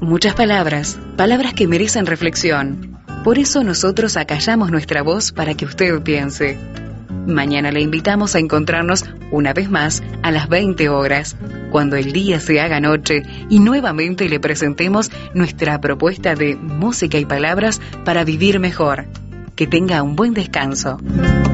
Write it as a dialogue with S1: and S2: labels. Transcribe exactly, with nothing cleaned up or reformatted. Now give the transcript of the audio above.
S1: Muchas palabras, palabras que merecen reflexión. Por eso nosotros acallamos nuestra voz para que usted piense. Mañana le invitamos a encontrarnos una vez más a las veinte horas, cuando el día se haga noche y nuevamente le presentemos nuestra propuesta de música y palabras para vivir mejor. Que tenga un buen descanso.